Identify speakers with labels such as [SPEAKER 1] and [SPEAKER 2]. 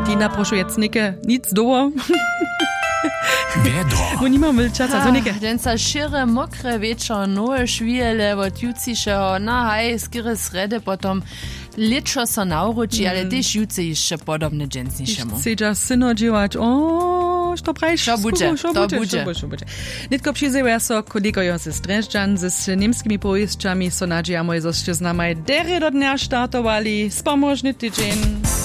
[SPEAKER 1] Dina prošujec neke nic doło.
[SPEAKER 2] Wiedro.
[SPEAKER 1] Bo nie mamy czasa, co neke.
[SPEAKER 3] Den sa šire mokre wieczor, nowe szwiele od jucišeho, haj, skire srede potom leczo so nauruči, ale też juce jeszcze podobne dżensniszemu.
[SPEAKER 1] Chcedza syno dziełać, što praviš?
[SPEAKER 3] Šo buče.
[SPEAKER 1] Nitko přizewa so kolegojo ze Strežďan, z niemskimi povjesťami so nadžijamo, že ste s nami dere do dňa štartovali. Spomožný tydzień.